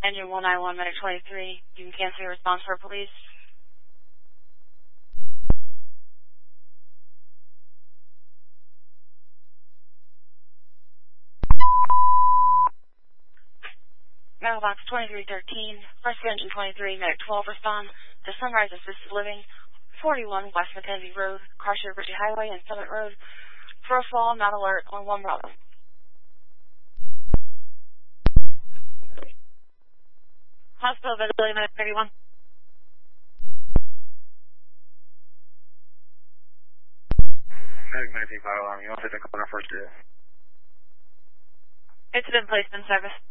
Engine 191, Medic 23. You can cancel your response for police. Mailbox 2313, First Engine 23, Medic 12 respond to Sunrise Assisted Living, 41 West Mackenzie Road, Carshire Ritchie Highway, and Summit Road. For a fall, not alert on 1 Bravo. Hospital visibility, Medic 31. Medic 19 fire alarm. You want to take the corner first, dear? Incident placed in service.